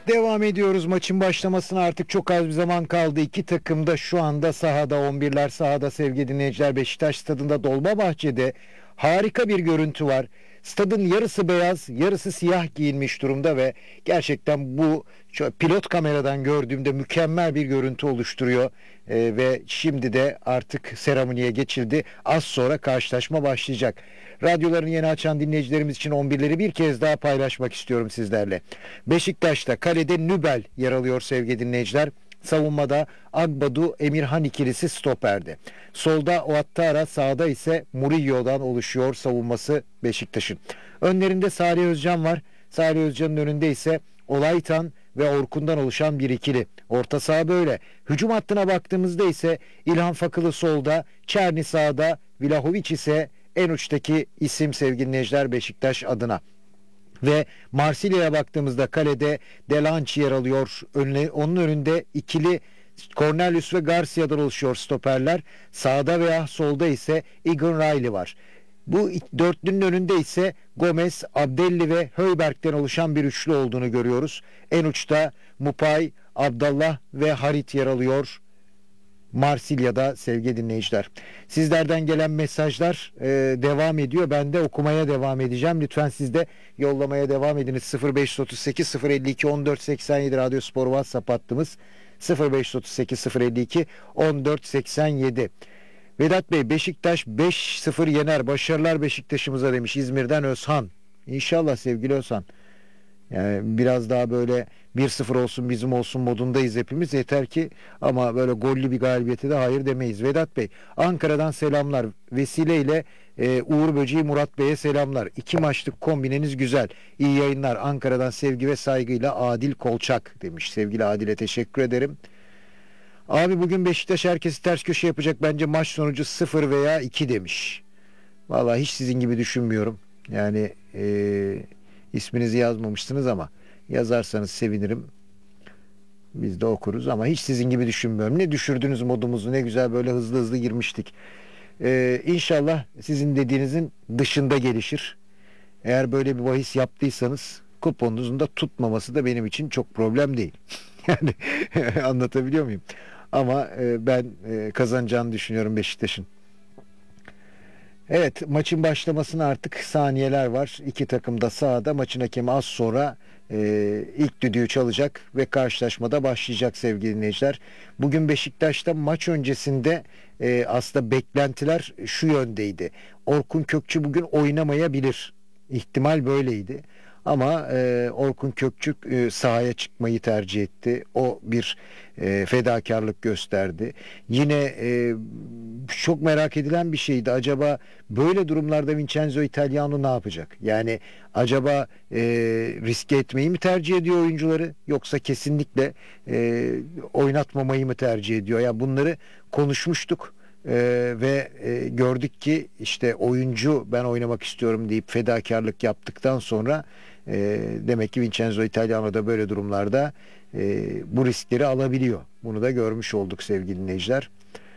Devam ediyoruz. Maçın başlamasına artık çok az bir zaman kaldı. İki takım da şu anda sahada, 11'ler sahada sevgili dinleyiciler. Beşiktaş stadında Dolmabahçe'de harika bir görüntü var. Stadın yarısı beyaz, yarısı siyah giyinmiş durumda ve gerçekten bu pilot kameradan gördüğümde mükemmel bir görüntü oluşturuyor. Ve şimdi de artık seremoniye geçildi. Az sonra karşılaşma başlayacak. Radyolarını yeni açan dinleyicilerimiz için 11'leri bir kez daha paylaşmak istiyorum sizlerle. Beşiktaş'ta kalede Nübel yer alıyor sevgili dinleyiciler. Savunmada Agbadu Emirhan ikilisi stoperde. Solda Ouattara, sağda ise Murillo'dan oluşuyor savunması Beşiktaş'ın. Önlerinde Salih Özcan var. Salih Özcan'ın önünde ise Olaytan ve Orkun'dan oluşan bir ikili. Orta saha böyle. Hücum hattına baktığımızda ise İlhan Fakılı solda, Çerni sağda, Vlahovic ise en uçtaki isim sevgili dinleyiciler Beşiktaş adına. Ve Marsilya'ya baktığımızda kalede Delanci yer alıyor. Onun önünde ikili Cornelius ve Garcia'dan oluşuyor stoperler. Sağda veya solda ise Egan Riley var. Bu dörtlünün önünde ise Gomez, Abdelli ve Höyberg'den oluşan bir üçlü olduğunu görüyoruz. En uçta Mupay, Abdallah ve Harit yer alıyor Marsilya'da sevgili dinleyiciler. Sizlerden gelen mesajlar devam ediyor. Ben de okumaya devam edeceğim. Lütfen siz de yollamaya devam ediniz. 0538 052 1487 Radyo Spor WhatsApp hattımız. 0538 052 1487. Vedat Bey, Beşiktaş 5-0 yener. Başarılar Beşiktaş'ımıza demiş İzmir'den Özhan. İnşallah sevgili Özhan. Yani biraz daha böyle 1-0 olsun bizim olsun modundayız hepimiz. Yeter ki ama böyle gollü bir galibiyete de hayır demeyiz. Vedat Bey, Ankara'dan selamlar. Vesileyle Uğur Böceği Murat Bey'e selamlar. 2 maçlık kombineniz güzel. İyi yayınlar. Ankara'dan sevgi ve saygıyla Adil Kolçak demiş. Sevgili Adil'e teşekkür ederim. Abi bugün Beşiktaş herkesi ters köşe yapacak. Bence maç sonucu 0 veya 2 demiş. Vallahi hiç sizin gibi düşünmüyorum. Yani isminizi yazmamışsınız ama yazarsanız sevinirim. Biz de okuruz ama hiç sizin gibi düşünmüyorum. Ne düşürdünüz modumuzu, ne güzel böyle hızlı hızlı girmiştik. İnşallah sizin dediğinizin dışında gelişir. Eğer böyle bir bahis yaptıysanız kuponunuzun da tutmaması da benim için çok problem değil. Yani anlatabiliyor muyum? Ama ben kazanacağını düşünüyorum Beşiktaş'ın. Evet, maçın başlamasına artık saniyeler var. İki takım da sahada. Maçın hakemi az sonra ilk düdüğü çalacak ve karşılaşmada başlayacak sevgili dinleyiciler. Bugün Beşiktaş'ta maç öncesinde aslında beklentiler şu yöndeydi. Orkun Kökçü bugün oynamayabilir. İhtimal böyleydi. Ama Orkun Kökçük sahaya çıkmayı tercih etti. O bir fedakarlık gösterdi. Yine çok merak edilen bir şeydi. Acaba böyle durumlarda Vincenzo Italiano ne yapacak? Yani acaba riske etmeyi mi tercih ediyor oyuncuları? Yoksa kesinlikle oynatmamayı mı tercih ediyor? Yani bunları konuşmuştuk. Ve gördük ki işte oyuncu ben oynamak istiyorum deyip fedakarlık yaptıktan sonra demek ki Vincenzo Italiano da böyle durumlarda bu riskleri alabiliyor. Bunu da görmüş olduk sevgili dinleyiciler.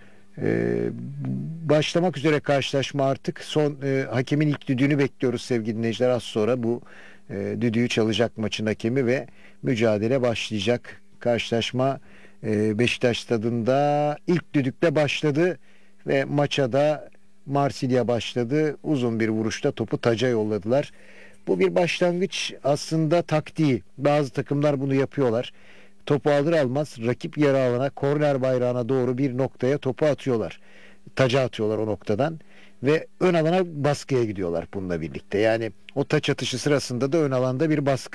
Başlamak üzere karşılaşma artık. Son hakemin ilk düdüğünü bekliyoruz sevgili dinleyiciler. Az sonra bu düdüğü çalacak maçın hakemi ve mücadele başlayacak. Karşılaşma Beşiktaş stadında ilk düdükle başladı ve maça da Marsilya başladı. Uzun bir vuruşta topu taca yolladılar. Bu bir başlangıç aslında taktiği. Bazı takımlar bunu yapıyorlar. Topu alır almaz rakip yarı alana, korner bayrağına doğru bir noktaya topu atıyorlar. Taca atıyorlar o noktadan ve ön alana baskıya gidiyorlar bununla birlikte. Yani o taç atışı sırasında da ön alanda bir baskı